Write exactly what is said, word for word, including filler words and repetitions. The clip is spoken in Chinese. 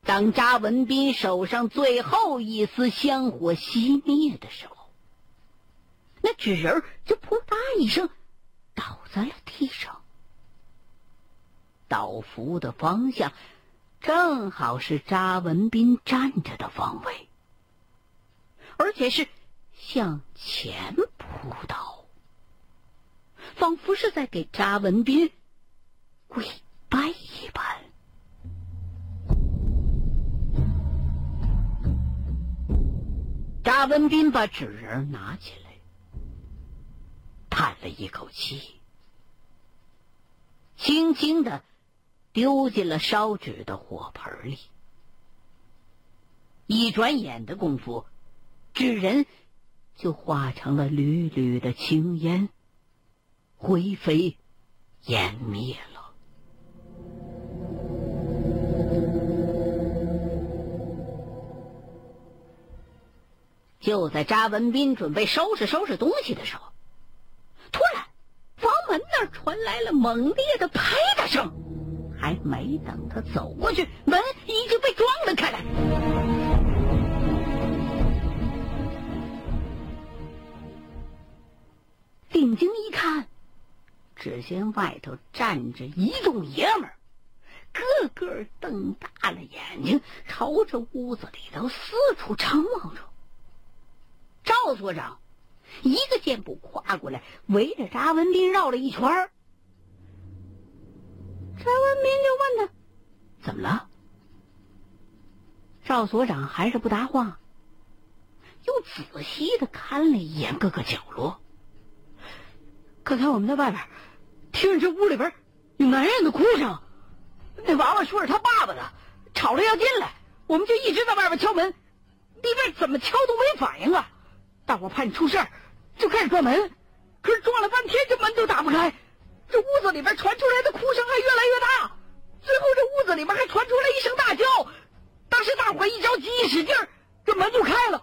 当查文斌手上最后一丝香火熄灭的时候，那纸人就扑嗒一声倒在了地上。倒伏的方向正好是查文斌站着的方位，而且是向前扑倒，仿佛是在给查文斌跪拜一般。查文斌把纸人拿起来，叹了一口气，轻轻地丢进了烧纸的火盆里。一转眼的功夫，纸人就化成了缕缕的青烟，灰飞烟灭了。就在查文斌准备收拾收拾东西的时候，突然房门那儿传来了猛烈的拍打声，还没等他走过去，门已经被撞了开来。定睛一看，只见外头站着一众爷们儿，个个瞪大了眼睛，朝着屋子里头四处张望着。赵所长一个箭步跨过来，围着查文斌绕了一圈。查文斌就问他怎么了。赵所长还是不答话，又仔细的看了一眼各个角落。刚才我们在外边听着这屋里边有男人的哭声，那娃娃说是他爸爸的，吵着要进来，我们就一直在外边敲门，里边怎么敲都没反应啊。大伙怕你出事儿，就开始撞门，可是撞了半天这门都打不开，这屋子里边传出来的哭声还越来越大，最后这屋子里边还传出来一声大叫。当时大伙一着急一使劲，这门就开了，